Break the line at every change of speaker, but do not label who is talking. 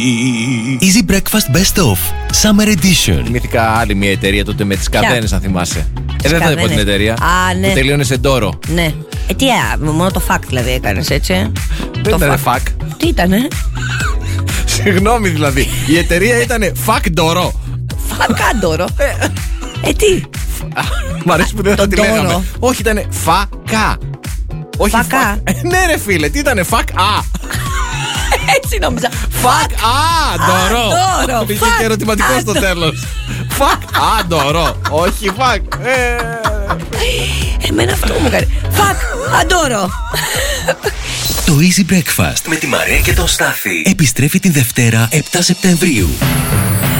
Easy Breakfast Best Of Summer Edition.
Θυμήθηκα άλλη μια εταιρεία τότε με τις καδένες, αν θυμάσαι. Δεν θα πω την εταιρεία.
Α, ναι.
Που τελείωνε σε ντόρο.
Ναι. Τι, μόνο το fact δηλαδή έκανες έτσι.
Δεν ήταν fuck.
Τι ήτανε?
Συγγνώμη δηλαδή. Η εταιρεία ήτανε fuck ντόρο.
Φακάντορο. Τι?
Μ' αρέσει που δεν θα τη
ντόρο.
λέγαμε. Όχι, ήτανε φακά. Όχι
Φακά.
Ναι ρε φίλε, τι ήτανε fuck α.
Έτσι νόμιζα.
Fuck α, ντόρο.
ντόρο.
Είχε και ερωτηματικό στο τέλος. Fuck α, ντόρο. Όχι fuck.
Εμένα αυτό μου κάνει. Fuck, αντόρο.
Το Easy Breakfast με τη Μαρία και τον Στάθη επιστρέφει την Δευτέρα 7 Σεπτεμβρίου.